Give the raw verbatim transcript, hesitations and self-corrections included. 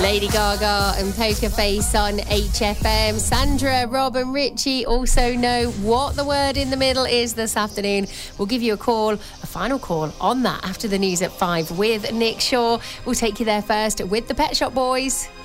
Lady Gaga and Poker Face on H F M. Sandra, Rob and Richie also know what the word in the middle is this afternoon. We'll give you a call, a final call on that after the news at five with Nick Shaw. We'll take you there first with the Pet Shop Boys.